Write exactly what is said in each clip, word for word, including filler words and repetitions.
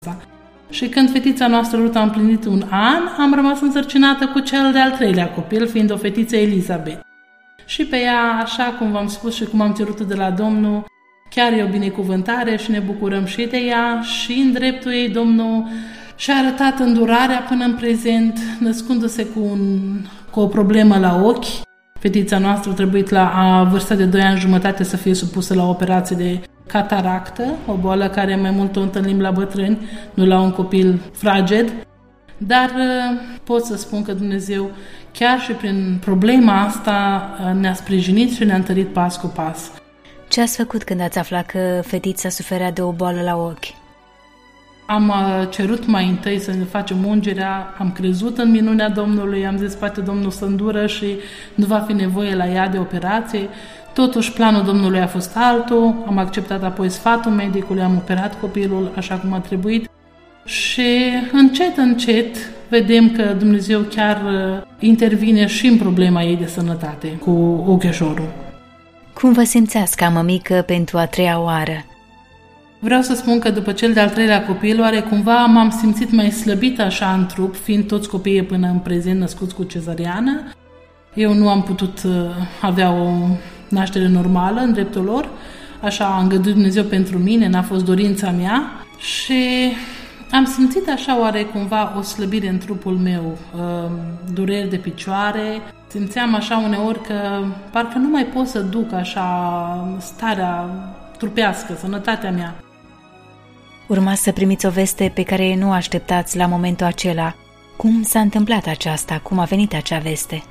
Și când fetița noastră Ruth a împlinit un an, am rămas însărcinată cu cel de-al treilea copil, fiind o fetiță Elizabeth. Și pe ea, așa cum v-am spus și cum am cerut de la Domnul, chiar e o binecuvântare și ne bucurăm și de ea și în dreptul ei Domnul și-a arătat îndurarea până în prezent, născându-se cu, un, cu o problemă la ochi. Fetița noastră a trebuit la vârsta de doi ani jumătate să fie supusă la o operație de cataractă, o boală care mai mult o întâlnim la bătrâni, nu la un copil fraged. Dar pot să spun că Dumnezeu, chiar și prin problema asta, ne-a sprijinit și ne-a întărit pas cu pas. Ce ați făcut când ați aflat că fetița suferea de o boală la ochi? Am cerut mai întâi să ne facem ungerea, am crezut în minunea Domnului, am zis poate Domnul să îndură și nu va fi nevoie la ea de operație. Totuși, planul Domnului a fost altul, am acceptat apoi sfatul medicului, am operat copilul așa cum a trebuit și încet, încet vedem că Dumnezeu chiar intervine și în problema ei de sănătate cu ocheșorul. Cum vă simțeați ca mămică pentru a treia oară? Vreau să spun că după cel de-al treilea copil, oare cumva m-am simțit mai slăbită așa în trup, fiind toți copiii până în prezent născuți cu cezariană. Eu nu am putut avea o naștere normală în dreptul lor, așa a îngăduit Dumnezeu pentru mine, n-a fost dorința mea și am simțit așa oare cumva o slăbire în trupul meu, dureri de picioare, simțeam așa uneori că parcă nu mai pot să duc așa starea trupească, sănătatea mea. Urma să primiți o veste pe care nu așteptați la momentul acela. Cum s-a întâmplat aceasta? Cum a venit acea veste?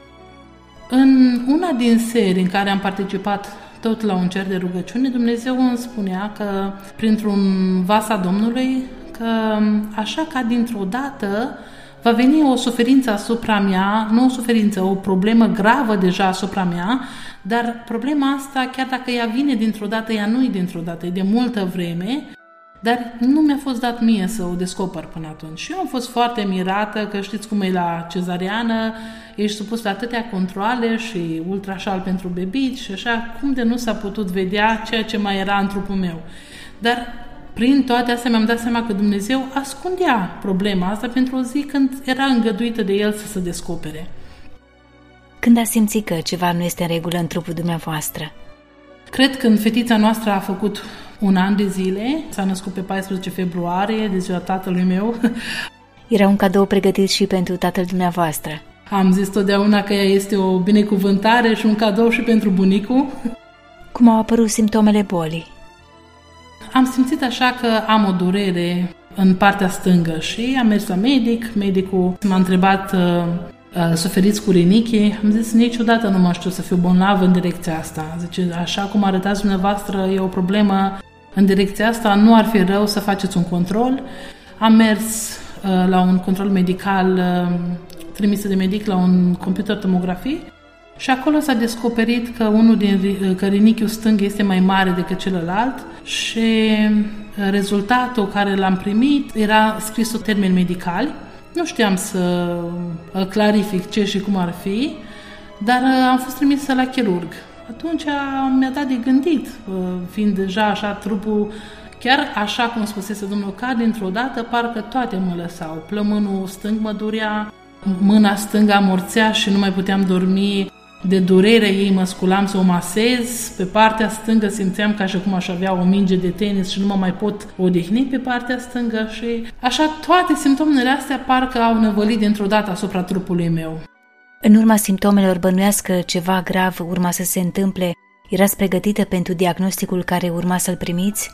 În una din serii în care am participat tot la un cer de rugăciune, Dumnezeu îmi spunea că printr-un vas a Domnului, că așa ca dintr-o dată va veni o suferință asupra mea, nu o suferință, o problemă gravă deja asupra mea, dar problema asta, chiar dacă ea vine dintr-o dată, ea nu e dintr-o dată, e de multă vreme, dar nu mi-a fost dat mie să o descoper până atunci. Și eu am fost foarte mirată, că știți cum e la cezariană, ești supus la atâtea controale și ultrașal pentru bebici și așa, cum de nu s-a putut vedea ceea ce mai era în trupul meu. Dar prin toate astea mi-am dat seama că Dumnezeu ascundea problema asta pentru o zi când era îngăduită de El să se descopere. Când a simțit că ceva nu este în regulă în trupul dumneavoastră? Cred că când fetița noastră a făcut un an de zile, s-a născut pe paisprezece februarie, de ziua tatălui meu. Era un cadou pregătit și pentru tatăl dumneavoastră. Am zis totdeauna că ea este o binecuvântare și un cadou și pentru bunicul. Cum au apărut simptomele bolii? Am simțit așa că am o durere în partea stângă și am mers la medic. Medicul m-a întrebat, uh, suferiți cu rinichi? Am zis, niciodată nu mă știu să fiu bolnavă în direcția asta. Zice, așa cum arătați dumneavoastră, e o problemă în direcția asta, nu ar fi rău să faceți un control. Am mers uh, la un control medical uh, trimis de medic la un computer tomografie și acolo s-a descoperit că unul din că rinichiul stâng este mai mare decât celălalt și rezultatul care l-am primit era scris în termeni medicali. Nu știam să clarific ce și cum ar fi, dar am fost trimisă la chirurg. Atunci mi-a dat de gândit, fiind deja așa trupul, chiar așa cum spusese domnul, ca dintr-o dată parcă toate mă lăsau. Plămânul stâng mă durea, mâna stângă amorțea și nu mai puteam dormi. De durere ei mă sculam să o masez, pe partea stângă simțeam ca și cum aș avea o minge de tenis și nu mă mai pot odihni pe partea stângă și așa toate simptomele astea parcă au năvălit dintr-o dată asupra trupului meu. În urma simptomelor bănuiesc că ceva grav urma să se întâmple, erați pregătită pentru diagnosticul care urma să-l primiți?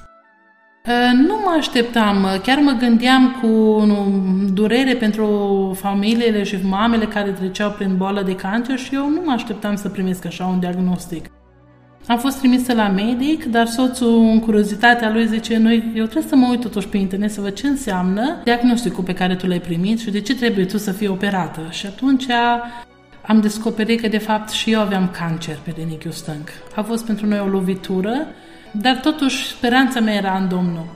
Nu mă așteptam, chiar mă gândeam cu durere pentru familiile și mamele care treceau prin boală de cancer și eu nu mă așteptam să primesc așa un diagnostic. Am fost trimisă la medic, dar soțul, în curiozitatea lui, zice, noi, eu trebuie să mă uit totuși pe internet să văd ce înseamnă diagnosticul pe care tu l-ai primit și de ce trebuie tu să fii operată. Și atunci am descoperit că de fapt și eu aveam cancer pe rinichiul stâng. A fost pentru noi o lovitură, dar totuși speranța mea era în Domnul.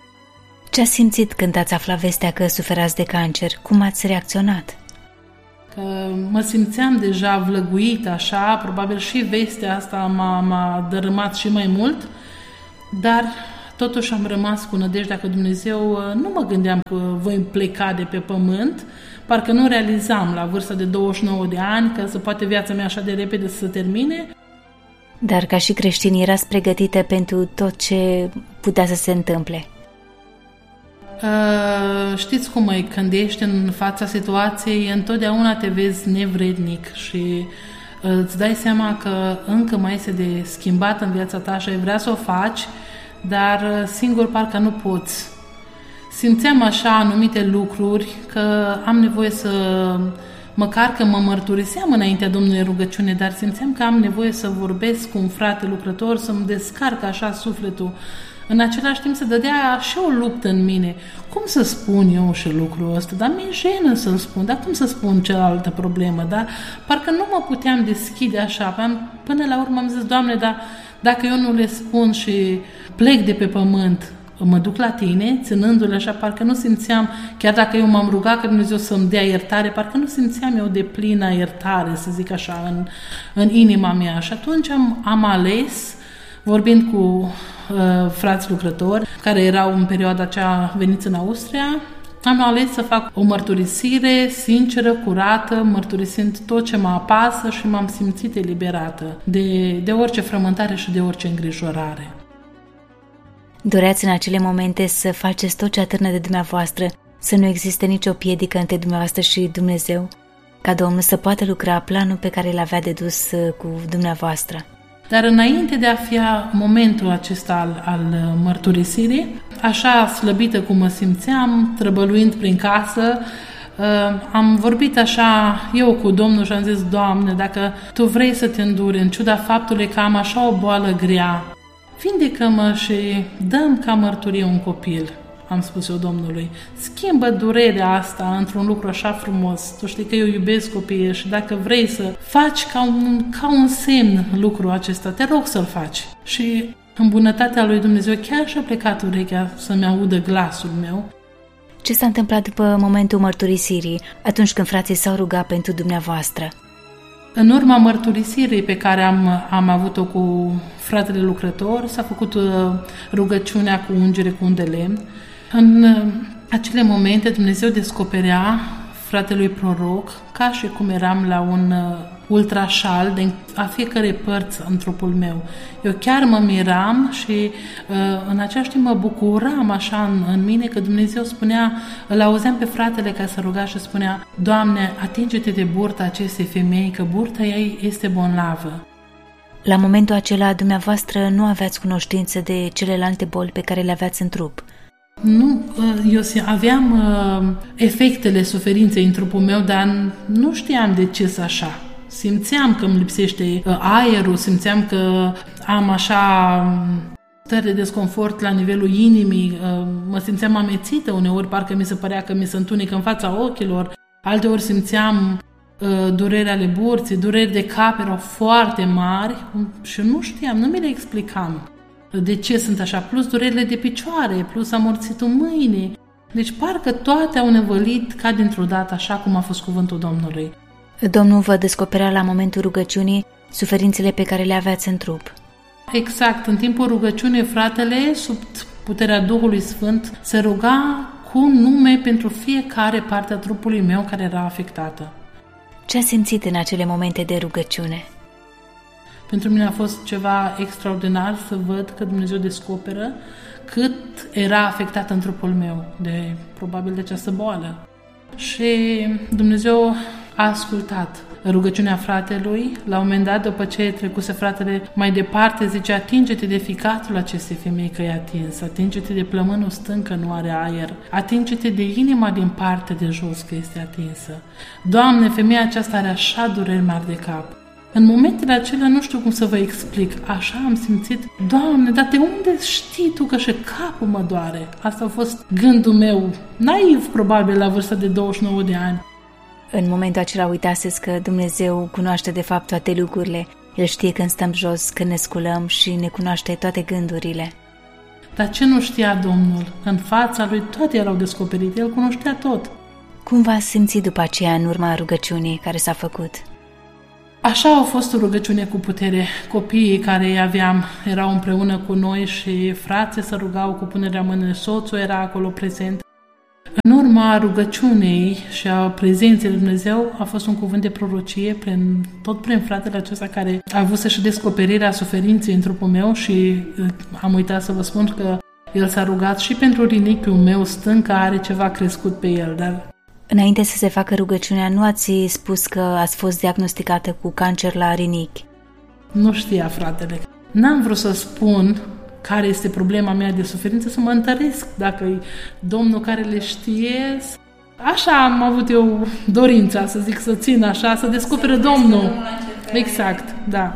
Ce ați simțit când ați aflat vestea că suferați de cancer? Cum ați reacționat? Că mă simțeam deja vlăguită așa, probabil și vestea asta m-a, m-a dărâmat și mai mult, dar totuși am rămas cu nădejdea că Dumnezeu, nu mă gândeam că voi pleca de pe pământ, parcă nu realizam la vârsta de douăzeci și nouă de ani că se poate viața mea așa de repede să se termine. Dar ca și creștini erați pregătite pentru tot ce putea să se întâmple? Uh, știți cum e, când ești în fața situației, întotdeauna te vezi nevrednic și uh, îți dai seama că încă mai este de schimbat în viața ta și ai vrea să o faci, dar uh, singur parcă nu poți. Simțeam așa anumite lucruri că am nevoie să, măcar că mă mărturiseam înaintea Domnului în rugăciune, dar simțeam că am nevoie să vorbesc cu un frate lucrător, să-mi descarc așa sufletul. În același timp se dădea și o luptă în mine. Cum să spun eu și lucrul ăsta? Dar mi-e jenă să-l spun. Dar cum să spun cealaltă problemă? Dar parcă nu mă puteam deschide așa. Până la urmă am zis, Doamne, dar dacă eu nu le spun și plec de pe pământ, mă duc la Tine, ținându-le așa, parcă nu simțeam, chiar dacă eu m-am rugat că Dumnezeu să-mi dea iertare, parcă nu simțeam eu de plină iertare, să zic așa, în, în inima mea. Și atunci am, am ales, vorbind cu uh, frați lucrători, care erau în perioada aceea veniți în Austria, am ales să fac o mărturisire sinceră, curată, mărturisind tot ce mă apasă și m-am simțit eliberată de, de orice frământare și de orice îngrijorare. Doreați în acele momente să faceți tot ce atârnă de dumneavoastră, să nu existe nicio piedică între dumneavoastră și Dumnezeu, ca Domnul să poată lucra planul pe care l-avea de dus cu dumneavoastră. Dar înainte de a fi momentul acesta al, al mărturisirii, așa slăbită cum mă simțeam, trăbăluind prin casă, am vorbit așa eu cu Domnul și am zis, Doamne, dacă Tu vrei să te înduri, în ciuda faptului că am așa o boală grea, vindecă-mă și dă-mi ca mărturie un copil, am spus eu Domnului. Schimbă durerea asta într-un lucru așa frumos. Tu știi că eu iubesc copiii și dacă vrei să faci ca un, ca un semn lucrul acesta, te rog să-l faci. Și în bunătatea lui Dumnezeu chiar și-a plecat urechea să-mi audă glasul meu. Ce s-a întâmplat după momentul mărturisirii, atunci când frații s-au rugat pentru dumneavoastră? În urma mărturisirii pe care am, am avut-o cu fratele lucrător, s-a făcut rugăciunea cu ungere cu un de lemn. În acele momente Dumnezeu descoperea fratelui proroc ca și cum eram la un ultrașal de a fiecare părți în trupul meu. Eu chiar mă miram și în același timp mă bucuram așa în, în mine că Dumnezeu spunea, îl auzeam pe fratele ca să ruga și spunea, Doamne, atinge-te de burta acestei femei, că burta ei este bolnavă. La momentul acela, dumneavoastră nu aveați cunoștință de celelalte boli pe care le aveați în trup. Nu, eu aveam uh, efectele suferinței în trupul meu, dar nu știam de ce să așa. Simțeam că îmi lipsește uh, aerul, simțeam că am așa stări de desconfort la nivelul inimii, uh, mă simțeam amețită uneori, parcă mi se părea că mi se întunecă în fața ochilor, alteori simțeam uh, dureri ale burții, dureri de cap erau foarte mari și nu știam, nu mi le explicam. De ce sunt așa, plus durerile de picioare, plus amorțitul mâinii. Deci parcă toate au nevălit ca dintr-o dată, așa cum a fost cuvântul Domnului. Domnul vă descoperea la momentul rugăciunii suferințele pe care le aveați în trup. Exact, în timpul rugăciunii, fratele, sub puterea Duhului Sfânt, se ruga cu nume pentru fiecare parte a trupului meu care era afectată. Ce a simțit în acele momente de rugăciune? Pentru mine a fost ceva extraordinar să văd că Dumnezeu descoperă cât era afectat în trupul meu de, probabil, de această boală. Și Dumnezeu a ascultat rugăciunea fratelui. La un moment dat, după ce trecuse fratele mai departe, zice, atinge-te de ficatul acestei femei că e atins, atinge-te de plămânul stâng că nu are aer, atinge-te de inima din partea de jos că este atinsă. Doamne, femeia aceasta are așa dureri mari de cap. În momentele acelea nu știu cum să vă explic. Așa am simțit, Doamne, dar de unde știi Tu că și capul mă doare? Asta a fost gândul meu, naiv probabil la vârsta de douăzeci și nouă de ani. În momentul acela uitaseți că Dumnezeu cunoaște de fapt toate lucrurile. El știe când stăm jos, când ne sculăm și ne cunoaște toate gândurile. Dar ce nu știa Domnul? În fața Lui toate erau descoperite, El cunoștea tot. Cum v-ați simțit după aceea în urma rugăciunii care s-a făcut? Așa a fost o rugăciune cu putere. Copiii care îi aveam erau împreună cu noi și frații se rugau cu punerea mâinii, soțul era acolo prezent. În urma rugăciunei și a prezenței lui Dumnezeu a fost un cuvânt de prorocie prin, tot prin fratele acesta care a avut și descoperirea suferinței în trupul meu și am uitat să vă spun că el s-a rugat și pentru rinichiul meu stâng, că are ceva crescut pe el. Dar înainte să se facă rugăciunea, nu ați spus că ați fost diagnosticată cu cancer la rinichi? Nu știa fratele. N-am vrut să spun care este problema mea de suferință, să mă întăresc dacă e Domnul care le știe. Așa am avut eu dorința, să zic, să țin așa, să descopere Domnul. Exact, da.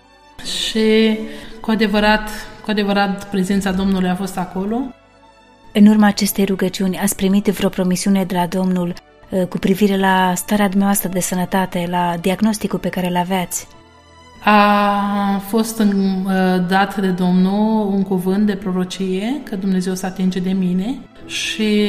Și cu adevărat, cu adevărat prezența Domnului a fost acolo. În urma acestei rugăciuni ați primit vreo promisiune de la Domnul cu privire la starea dumneavoastră de sănătate, la diagnosticul pe care îl aveați? A fost dat de Domnul un cuvânt de prorocie că Dumnezeu se atinge de mine și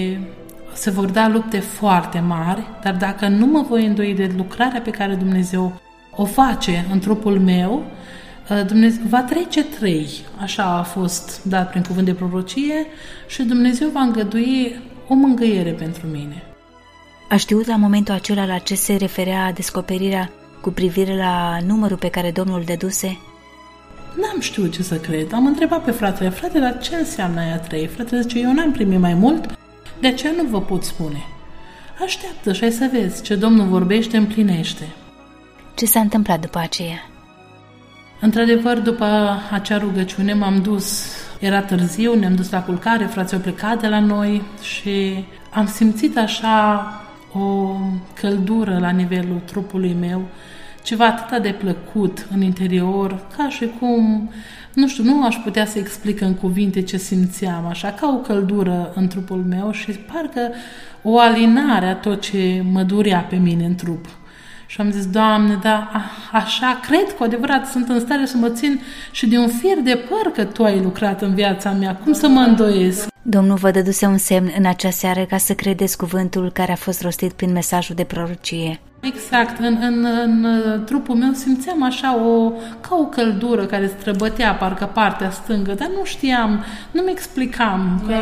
se vor da lupte foarte mari, dar dacă nu mă voi îndoi de lucrarea pe care Dumnezeu o face în trupul meu, Dumnezeu va trece trei. Așa a fost dat prin cuvânt de prorocie și Dumnezeu va îngădui o mângâiere pentru mine. A știut la momentul acela la ce se referea descoperirea cu privire la numărul pe care Domnul îl dăduse? N-am știut ce să cred. Am întrebat pe fratele, fratele, dar ce înseamnă aia trei? Fratele zice, eu n-am primit mai mult, de aceea nu vă pot spune. Așteaptă și ai să vezi, ce Domnul vorbește, împlinește. Ce s-a întâmplat după aceea? Într-adevăr, după acea rugăciune m-am dus, era târziu, ne-am dus la culcare, frații au plecat de la noi și am simțit așa o căldură la nivelul trupului meu, ceva atât de plăcut în interior, ca și cum, nu știu, nu aș putea să explic în cuvinte ce simțeam, așa, ca o căldură în trupul meu și parcă o alinare a tot ce mă durea pe mine în trup. Și am zis, Doamne, da, așa, cred cu adevărat, sunt în stare să mă țin și de un fir de păr că Tu ai lucrat în viața mea, cum să mă îndoiesc? Domnul vă dăduse un semn în acea seară ca să credeți cuvântul care a fost rostit prin mesajul de prorocie. Exact, în, în, în trupul meu simțeam așa o, ca o căldură care străbătea parcă partea stângă, dar nu știam, nu-mi explicam. Că,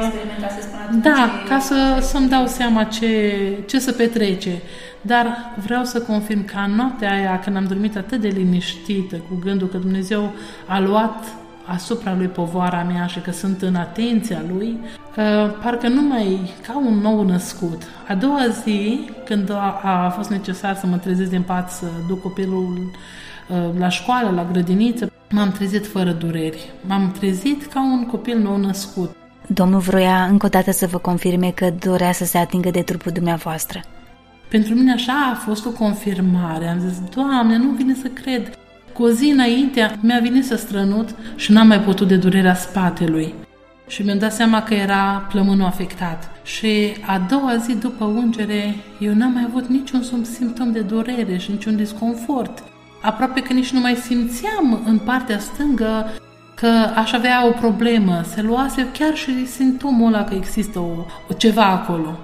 da, ca să, să-mi dau seama ce, ce se petrece. Dar vreau să confirm că în noaptea aia, când am dormit atât de liniștită, cu gândul că Dumnezeu a luat asupra Lui povoara mea și că sunt în atenția Lui, parcă nu mai ca un nou născut. A doua zi, când a, a fost necesar să mă trezesc din pat, să duc copilul la școală, la grădiniță, m-am trezit fără dureri. M-am trezit ca un copil nou născut. Domnul vroia încă o dată să vă confirme că dorea să se atingă de trupul dumneavoastră. Pentru mine așa a fost o confirmare. Am zis, Doamne, nu vine să cred. Cu o zi înainte mi-a venit să strănut și n-am mai putut de durerea spatelui. Și mi-am dat seama că era plămânul afectat. Și a doua zi după ungere, eu n-am mai avut niciun simptom de durere și niciun disconfort. Aproape că nici nu mai simțeam în partea stângă că aș avea o problemă. Se luase chiar și simptomul ăla că există o, o ceva acolo.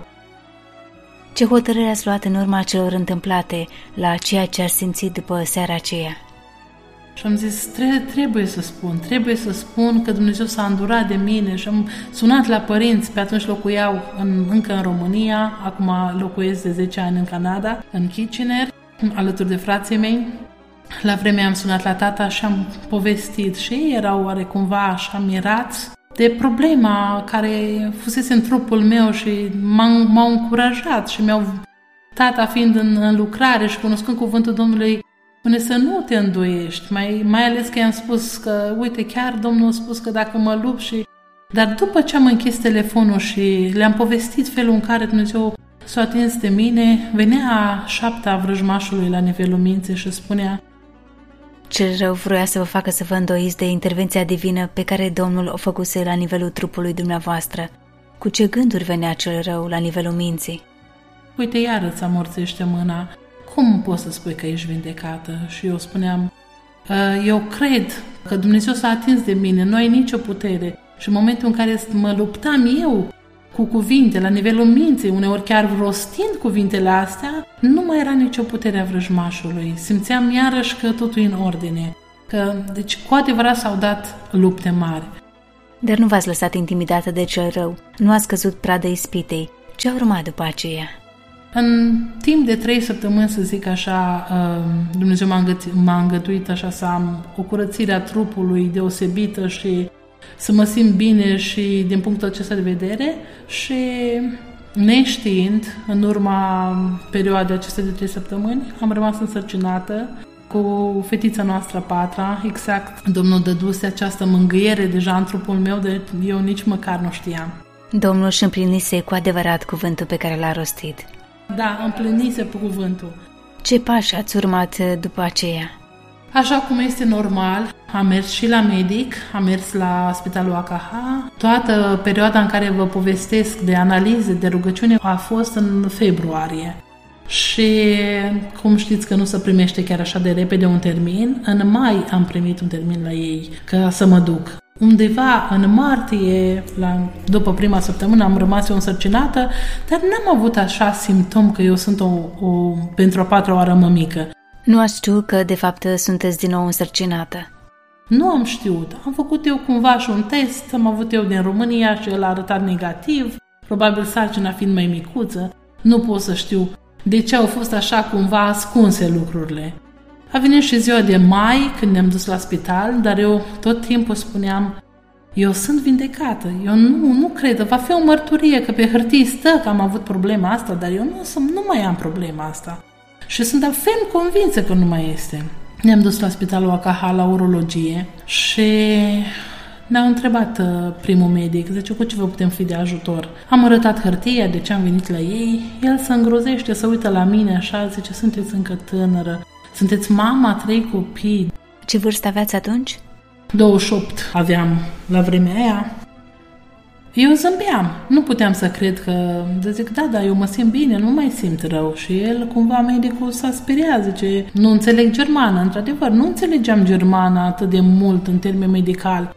Ce hotărâre ați luat în urma celor întâmplate la ceea ce ați simțit după seara aceea? Și am zis, tre- trebuie să spun, trebuie să spun că Dumnezeu s-a îndurat de mine și am sunat la părinți, pe atunci locuiau în, încă în România, acum locuiesc de zece ani în Canada, în Kitchener, alături de frații mei. La vreme am sunat la tata și am povestit și ei erau oare cumva așa mirați de problema care fusese în trupul meu și m-au, m-au încurajat și mi-au, tata fiind în, în lucrare și cunoscând cuvântul Domnului, spune să nu te îndoiești, mai, mai ales că i-am spus că, uite, chiar Domnul a spus că dacă mă lupt și... Dar după ce am închis telefonul și le-am povestit felul în care Dumnezeu s-a atins de mine, venea șapta vrăjmașului la nivelul minții și spunea: cel rău vroia să vă facă să vă îndoiți de intervenția divină pe care Domnul o făcuse la nivelul trupului dumneavoastră. Cu ce gânduri venea cel rău la nivelul minții? Uite, iar îți amorțește mâna. Cum poți să spui că ești vindecată? Și eu spuneam, eu cred că Dumnezeu s-a atins de mine, nu ai nicio putere. Și în momentul în care mă luptam eu cu cuvinte, la nivelul minții, uneori chiar rostind cuvintele astea, nu mai era nicio putere a vrăjmașului. Simțeam iarăși că totul e în ordine. Că, deci, cu adevărat s-au dat lupte mari. Dar nu v-ați lăsat intimidată de cel rău, nu ați căzut pradă ispitei. Ce a urmat după aceea? În timp de trei săptămâni, să zic așa, Dumnezeu m-a, îngăt- m-a îngătuit așa să am o curățire a trupului deosebită și să mă simt bine și din punctul acesta de vedere și neștiind, în urma perioadei acestei de trei săptămâni, am rămas însărcinată cu fetița noastră patra, exact Domnul dăduse această mângâiere deja în trupul meu, de eu nici măcar nu știam. Domnul își împlinise cu adevărat cuvântul pe care l-a rostit. Da, împlinise pe cuvântul. Ce pași ați urmat după aceea? Așa cum este normal, am mers și la medic, am mers la Spitalul A K H. Toată perioada în care vă povestesc de analize, de rugăciune, a fost în februarie. Și cum știți că nu se primește chiar așa de repede un termin, în mai am primit un termin la ei ca să mă duc. Undeva în martie, la, după prima săptămână, am rămas eu însărcinată, dar n-am avut așa simptom că eu sunt o, o, pentru a patra oară mămică. Nu ați știut că, de fapt, sunteți din nou însărcinată? Nu am știut. Am făcut eu cumva și un test, am avut eu din România și el a arătat negativ, probabil sarcina fiind mai micuță. Nu pot să știu de ce au fost așa cumva ascunse lucrurile. A venit și ziua de mai, când ne-am dus la spital, dar eu tot timpul spuneam, eu sunt vindecată, eu nu, nu cred, va fi o mărturie, că pe hârtie stă că am avut problema asta, dar eu nu, nu mai am problema asta. Și sunt ferm convinsă că nu mai este. Ne-am dus la Spitalul A K H, la urologie, și ne-au întrebat primul medic, zice, cu ce vă putem fi de ajutor? Am arătat hârtia de ce am venit la ei, el se îngrozește, se uită la mine așa, zice, sunteți încă tânără, sunteți mama, trei copii. Ce vârstă aveați atunci? douăzeci și opt aveam la vremea aia. Eu zâmbeam, nu puteam să cred că, zic, da, da, eu mă simt bine, nu mai simt rău. Și el, cumva, medicul s-a speriat, zice, nu înțeleg germană. Într-adevăr, nu înțelegeam germana atât de mult în termeni medical.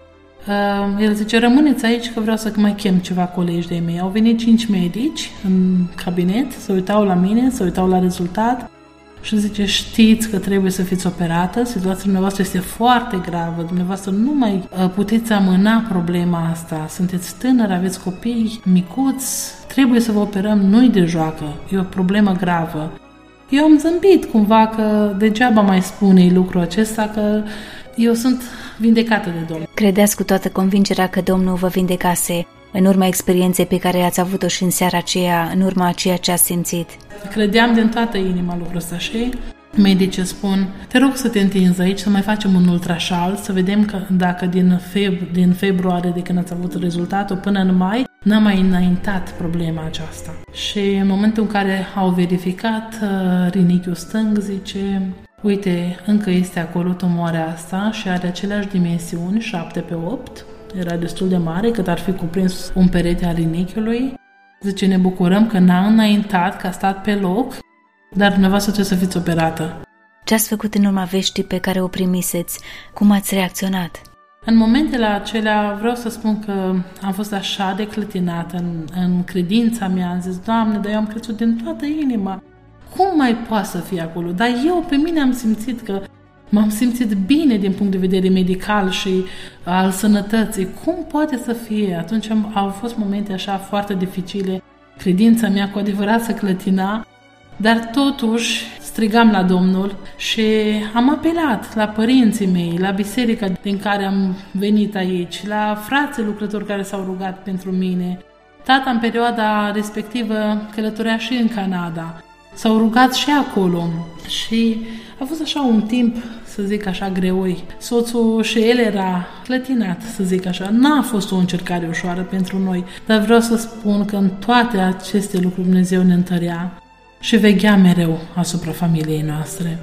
Uh, el zice, rămâneți aici că vreau să mai chem ceva colegi de-ai mei. Au venit cinci medici în cabinet, se uitau la mine, se uitau la rezultat și zice, știți că trebuie să fiți operată, situația dumneavoastră este foarte gravă, dumneavoastră nu mai uh, puteți amâna problema asta, sunteți tânăr, aveți copii micuți, trebuie să vă operăm, nu-i de joacă, e o problemă gravă. Eu am zâmbit cumva că degeaba mai spune lucrul acesta, că eu sunt vindecată de Domnul. Credeți cu toată convingerea că Domnul vă vindecase în urma experienței pe care ați avut-o și în seara aceea, în urma a ceea ce ați simțit? Credeam din toată inima lucrul ăsta și medicii spun, te rog să te întinzi aici, să mai facem un ultrașal, să vedem că dacă din, feb- din februarie, de când ați avut rezultatul, până în mai, n-a mai înaintat problema aceasta. Și în momentul în care au verificat, rinichiul stâng zice, uite, încă este acolo tumoarea asta și are aceleași dimensiuni, șapte pe opt, era destul de mare, cât ar fi cuprins un perete al rinichiului. Zice, ne bucurăm că n-a înaintat, că a stat pe loc, dar dumneavoastră trebuie să fiți operată. Ce ați făcut în urma veștii pe care o primiseți? Cum ați reacționat? În momentele acelea vreau să spun că am fost așa de clătinată în, în credința mea. Am zis, Doamne, dar eu am crezut din toată inima. Cum mai poate să fie acolo? Dar eu pe mine am simțit că m-am simțit bine din punct de vedere medical și al sănătății. Cum poate să fie? Atunci am, au fost momente așa foarte dificile. Credința mea cu adevărat se clătina, dar totuși strigam la Domnul și am apelat la părinții mei, la biserica din care am venit aici, la frații lucrători care s-au rugat pentru mine. Tata în perioada respectivă călătorea și în Canada. S-au rugat și acolo și a fost așa un timp, să zic așa, greoi. Soțul și el era clătinat, să zic așa. N-a fost o încercare ușoară pentru noi, dar vreau să spun că în toate aceste lucruri Dumnezeu ne întărea și veghea mereu asupra familiei noastre.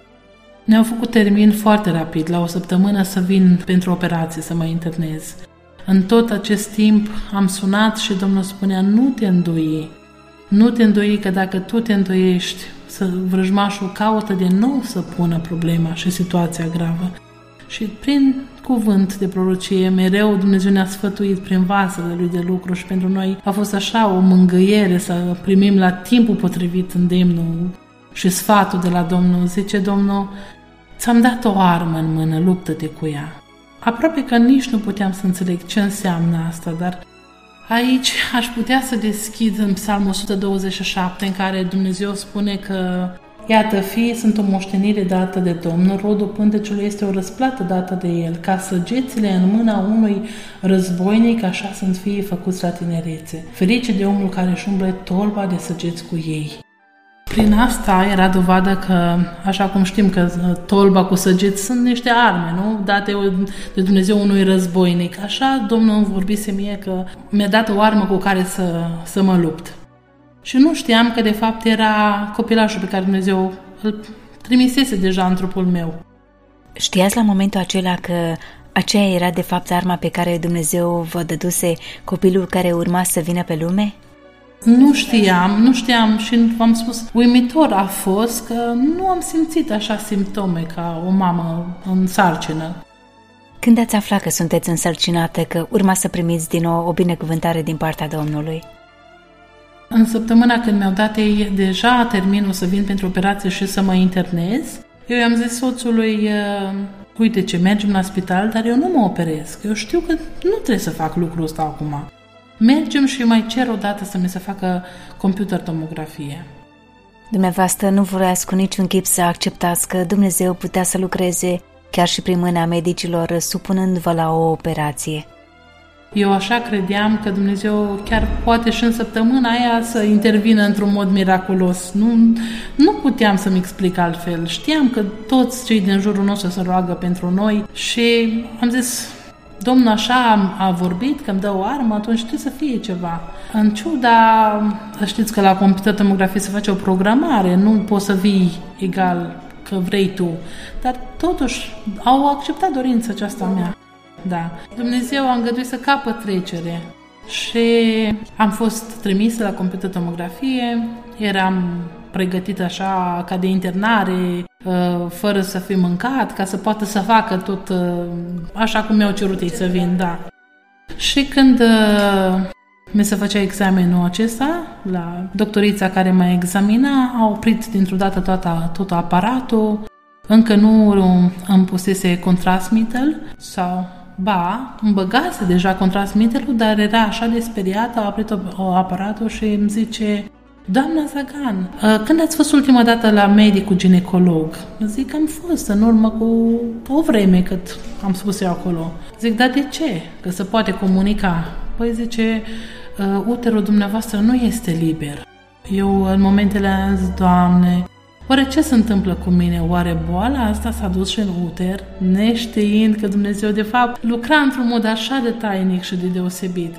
Ne-au făcut termin foarte rapid, la o săptămână să vin pentru operație, să mă internez. În tot acest timp am sunat și Domnul spunea, nu te îndoi, nu te îndoi, că dacă tu te îndoiești, să vrăjmașul caută de nou să pună problema și situația gravă. Și prin cuvânt de prorocie, mereu Dumnezeu ne-a sfătuit prin vasele Lui de lucru și pentru noi a fost așa o mângâiere să primim la timpul potrivit îndemnul și sfatul de la Domnul. Zice Domnul, ți-am dat o armă în mână, luptă-te cu ea. Aproape că nici nu puteam să înțeleg ce înseamnă asta, dar aici aș putea să deschid în Psalmul o sută douăzeci și șapte, în care Dumnezeu spune că iată, fiii sunt o moștenire dată de Domnul, rodul pântecului este o răsplată dată de El, ca săgețile în mâna unui războinic, așa sunt fiii făcuți la tinerețe. Ferice de omul care își umble tolba de săgeți cu ei. Prin asta era dovadă că, așa cum știm că tolba cu săgeți sunt niște arme, nu? Date de Dumnezeu unui războinic. Așa Domnul îmi vorbise mie că mi-a dat o armă cu care să, să mă lupt. Și nu știam că de fapt era copilașul pe care Dumnezeu îl trimisese deja în trupul meu. Știați la momentul acela că aceea era de fapt arma pe care Dumnezeu vă dăduse copilul care urma să vină pe lume? Nu știam, nu știam și v-am spus, uimitor a fost că nu am simțit așa simptome ca o mamă în sarcină. Când ați aflat că sunteți însărcinată, că urma să primiți din nou o binecuvântare din partea Domnului? În săptămâna când mi-au dat ei deja terminul să vin pentru operație și să mă internez, eu i-am zis soțului, uite ce, mergem la spital, dar eu nu mă operez, eu știu că nu trebuie să fac lucrul ăsta acum. Mergem și mai cer odată să mi se facă computer tomografie. Dumneavoastră nu vroiați cu niciun chip să acceptați că Dumnezeu putea să lucreze chiar și prin mâna medicilor, supunându-vă la o operație. Eu așa credeam că Dumnezeu chiar poate și în săptămâna aia să intervină într-un mod miraculos. Nu, nu puteam să-mi explic altfel. Știam că toți cei din jurul nostru se roagă pentru noi și am zis, Domnul așa a vorbit că îmi dă o armă, atunci trebuie să fie ceva. În ciuda, știți că la computer tomografie se face o programare, nu poți să vii egal că vrei tu, dar totuși au acceptat dorința aceasta mea. Da. Dumnezeu a îngăduit să capăt trecere și am fost trimisă la computer tomografie, eram pregătită așa ca de internare, fără să fi mâncat, ca să poată să facă tot așa cum mi-au cerut ei să vin, da. Și când mi se făcea examenul acesta, la doctorița care mă examina, a oprit dintr-o dată toată, tot aparatul, încă nu îmi pusese contrasmitel sau... Ba, îmi băgase deja contrasmitelul, dar era așa de speriată, a oprit aparatul și îmi zice, doamna Zagan, când ați fost ultima dată la medicul ginecolog? Zic că am fost în urmă cu o vreme cât am spus eu acolo. Zic, dar de ce? Că se poate comunica. Păi zice, uterul dumneavoastră nu este liber. Eu în momentele am zis, Doamne, oare ce se întâmplă cu mine? Oare boala asta s-a dus și în uter, neștiind că Dumnezeu de fapt lucra într-un mod așa de tainic și de deosebit?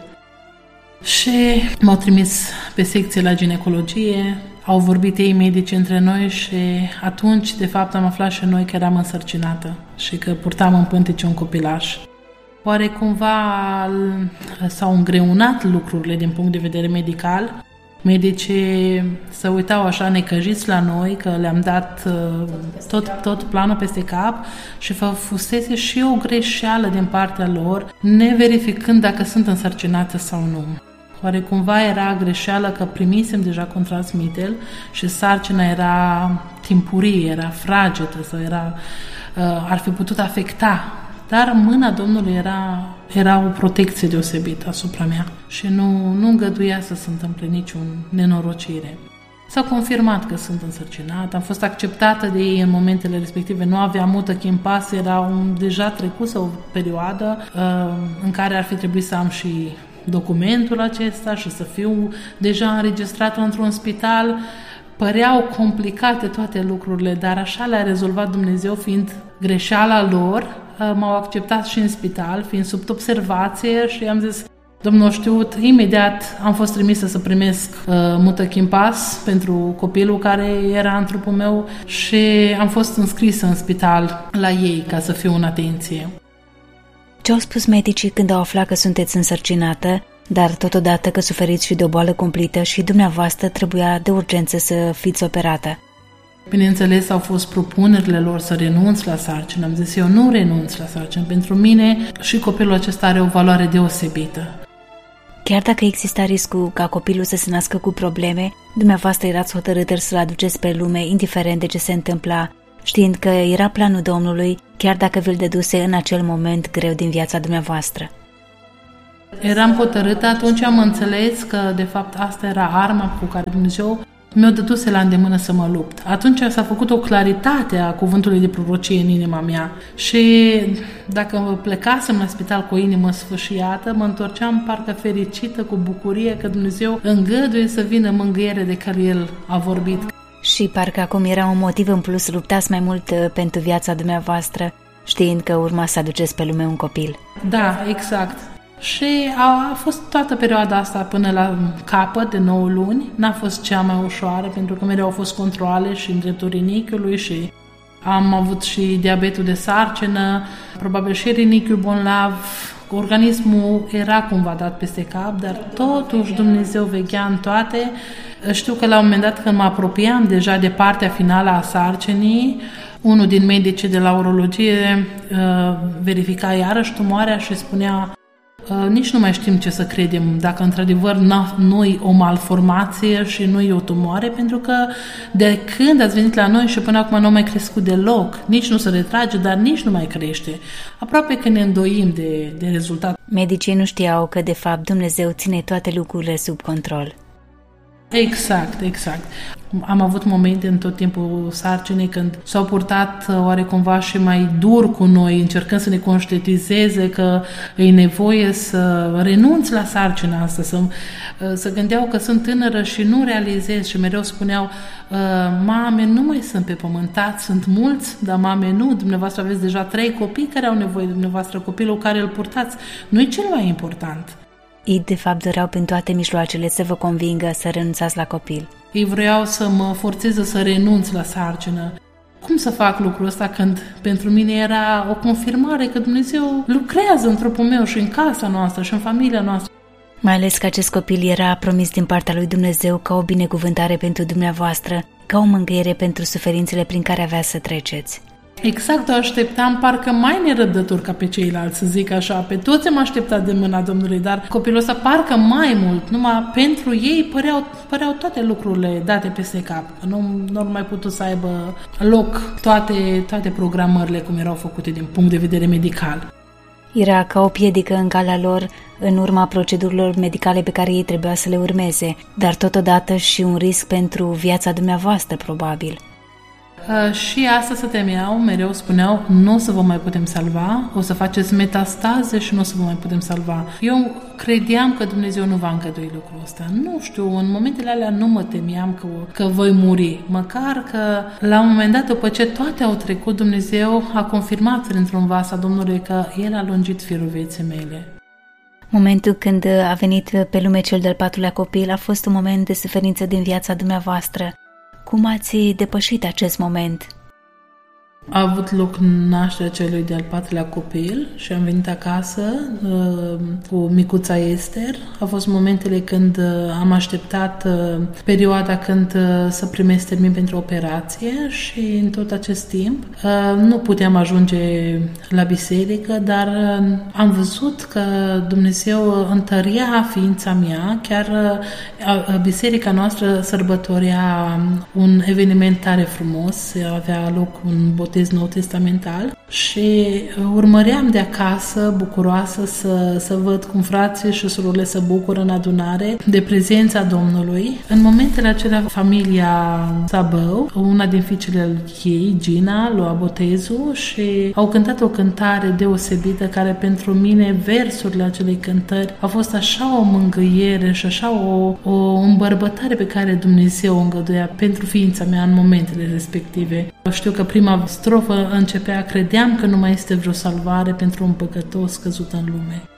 Și m-au trimis pe secție la ginecologie, au vorbit ei medici între noi și atunci de fapt am aflat și noi că eram însărcinată și că purtam în pântece un copilaș. Oare cumva s-au îngreunat lucrurile din punct de vedere medical? Medicii se uitau așa necăjiți la noi că le-am dat tot, tot planul peste cap și fusese și o greșeală din partea lor, neverificând dacă sunt însărcinată sau nu. Oare cumva era greșeală că primisem deja contrasmitel și sarcina era timpurie, era fragedă sau era, ar fi putut afecta. Dar mâna Domnului era, era o protecție deosebită asupra mea și nu, nu îngăduia să se întâmple niciun nenorocire. S-a confirmat că sunt însărcinată, am fost acceptată de ei în momentele respective, nu aveam mută chimpas, era un, deja trecusă o perioadă uh, în care ar fi trebuit să am și documentul acesta și să fiu deja înregistrată într-un spital. Păreau complicate toate lucrurile, dar așa le-a rezolvat Dumnezeu, fiind greșeala lor. M-au acceptat și în spital, fiind sub observație și am zis, Domnul știut, imediat am fost trimisă să primesc uh, mută chimpas pentru copilul care era în trupul meu și am fost înscrisă în spital la ei ca să fiu în atenție. Ce au spus medicii când au aflat că sunteți însărcinată, dar totodată că suferiți și de o boală cumplită și dumneavoastră trebuia de urgență să fiți operată? Bineînțeles, au fost propunerile lor să renunț la sarcină. Am zis, eu nu renunț la sarcină. Pentru mine și copilul acesta are o valoare deosebită. Chiar dacă exista riscul ca copilul să se nască cu probleme, dumneavoastră erați hotărâtă să-l aduceți spre lume, indiferent de ce se întâmpla, știind că era planul Domnului, chiar dacă vi-l dăduse în acel moment greu din viața dumneavoastră. Eram hotărâtă, atunci am înțeles că, de fapt, asta era arma cu care Dumnezeu mi-o dăduse la îndemână să mă lupt. Atunci s-a făcut o claritate a cuvântului de prorocie în inima mea și dacă plecasem la spital cu o inimă sfâșiată, mă întorceam parcă fericită, cu bucurie că Dumnezeu îngăduie să vină mângâiere de care El a vorbit. Și parcă acum era un motiv în plus să luptați mai mult pentru viața dumneavoastră, știind că urma să aduceți pe lume un copil. Da, exact. Și a, a fost toată perioada asta până la capăt de nouă luni. N-a fost cea mai ușoară, pentru că mereu au fost controale și în dreptul rinichiului și am avut și diabetul de sarcină, probabil și rinichiul bolnav. Organismul era cumva dat peste cap, dar totuși Dumnezeu veghea în toate. Știu că la un moment dat, când mă apropiam deja de partea finală a sarcinii, unul din medicii de la urologie verifica iarăși tumoarea și spunea: nici nu mai știm ce să credem, dacă într-adevăr nu-i o malformație și nu-i o tumoare, pentru că de când ați venit la noi și până acum nu a mai crescut deloc, nici nu se retrage, dar nici nu mai crește. Aproape că ne îndoim de, de rezultat. Medicii nu știau că de fapt Dumnezeu ține toate lucrurile sub control. Exact, exact. Am avut momente în tot timpul sarcinii când s-au purtat oarecumva și mai dur cu noi, încercând să ne conștientizeze că e nevoie să renunț la sarcina asta, să, să gândeau că sunt tânără și nu realizez și mereu spuneau: mame nu mai sunt pe pământați, sunt mulți, dar mame nu, dumneavoastră aveți deja trei copii care au nevoie de dumneavoastră, copilul care îl purtați nu e cel mai important. Ei, de fapt, doreau prin toate mijloacele să vă convingă să renunțați la copil. Ei vreau să mă forțeze să renunț la sarcină. Cum să fac lucrul ăsta când pentru mine era o confirmare că Dumnezeu lucrează în trupul meu și în casa noastră și în familia noastră? Mai ales că acest copil era promis din partea lui Dumnezeu ca o binecuvântare pentru dumneavoastră, ca o mângâiere pentru suferințele prin care avea să treceți. Exact, o așteptam parcă mai nerăbdător ca pe ceilalți, să zic așa. Pe toți am așteptat de mâna Domnului, dar copilul ăsta parcă mai mult, numai pentru ei păreau, păreau toate lucrurile date peste cap. Nu, nu mai putut să aibă loc toate, toate programările cum erau făcute din punct de vedere medical. Era ca o piedică în calea lor în urma procedurilor medicale pe care ei trebuia să le urmeze, dar totodată și un risc pentru viața dumneavoastră, probabil. Uh, și asta se temeau, mereu spuneau: nu o să vă mai putem salva, o să faceți metastaze și nu o să vă mai putem salva. Eu credeam că Dumnezeu nu va îngădui lucrul ăsta. Nu știu, în momentele alea nu mă temeam că, că voi muri. Măcar că la un moment dat, după ce toate au trecut, Dumnezeu a confirmat printr-un vas a Domnului că El a lungit firul vieții mele. Momentul când a venit pe lume cel de-al patrulea copil a fost un moment de suferință din viața dumneavoastră. Cum ați depășit acest moment? A avut loc nașterea celui de-al patrulea copil și am venit acasă uh, cu micuța Ester. A fost momentele când uh, am așteptat uh, perioada când uh, să primesc termin pentru operație și în tot acest timp uh, nu puteam ajunge la biserică, dar uh, am văzut că Dumnezeu întăria ființa mea. Chiar uh, biserica noastră sărbătorea un eveniment tare frumos, avea loc un botez nou testamental și urmăream de acasă, bucuroasă, să, să văd cum frații și surorile se bucură în adunare de prezența Domnului. În momentele acelea, familia Sabău, una din fiicele ei, Gina, lua botezul și au cântat o cântare deosebită care pentru mine, versurile acelei cântări, a fost așa o mângâiere și așa o, o îmbărbătare pe care Dumnezeu o îngăduia pentru ființa mea în momentele respective. Știu că prima strofă începea: credeam că nu mai este vreo salvare pentru un păcătos căzut în lume.